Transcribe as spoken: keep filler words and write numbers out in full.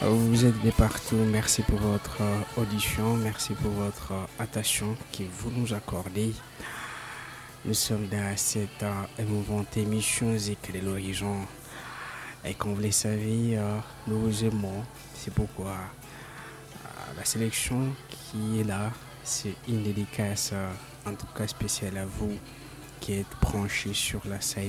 Vous êtes de partout. Merci pour votre euh, audition. Merci pour votre euh, attention que vous nous accordez. Nous sommes dans cette euh, émouvante émission Zikr de l'horizon. Et comme vous le savez, euh, nous vous aimons. C'est pourquoi euh, la sélection qui est là, c'est une dédicace, euh, en tout cas spéciale à vous qui êtes branchés sur la scène